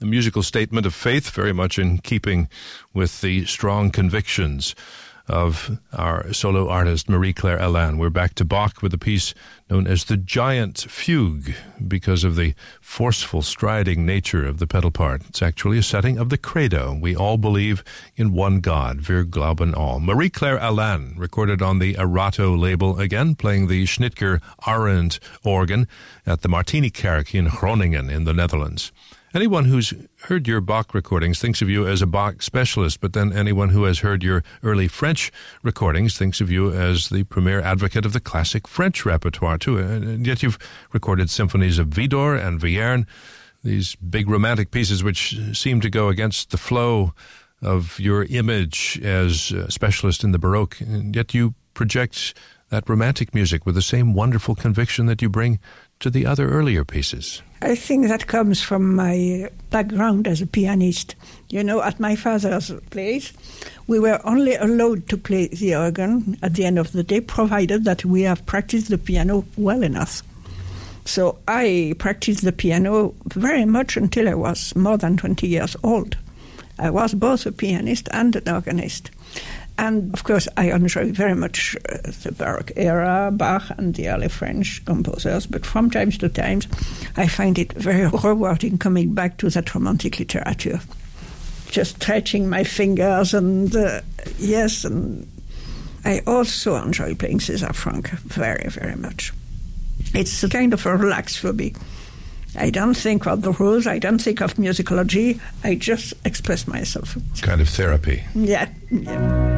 a musical statement of faith, very much in keeping with the strong convictions of our solo artist, Marie-Claire Alain. We're back to Bach with a piece known as the Giant Fugue because of the forceful, striding nature of the pedal part. It's actually a setting of the Credo. We all believe in one God, wir glauben all. Marie-Claire Alain, recorded on the Arato label, again playing the Schnitger Arend organ at the Martini-Kerk in Groningen in the Netherlands. Anyone who's heard your Bach recordings thinks of you as a Bach specialist, but then anyone who has heard your early French recordings thinks of you as the premier advocate of the classic French repertoire, too. And yet you've recorded symphonies of Widor and Vierne, these big romantic pieces which seem to go against the flow of your image as a specialist in the Baroque, and yet you project that romantic music with the same wonderful conviction that you bring to the other earlier pieces. I think that comes from my background as a pianist. You know, at my father's place, we were only allowed to play the organ at the end of the day, provided that we have practiced the piano well enough. So I practiced the piano very much until I was more than 20 years old. I was both a pianist and an organist. And, of course, I enjoy very much the Baroque era, Bach and the early French composers, but from time to time I find it very rewarding coming back to that romantic literature. Just stretching my fingers and, yes, and I also enjoy playing César Franck very, very much. It's a kind of a relax for me. I don't think of the rules, I don't think of musicology, I just express myself. Kind of therapy. Yeah.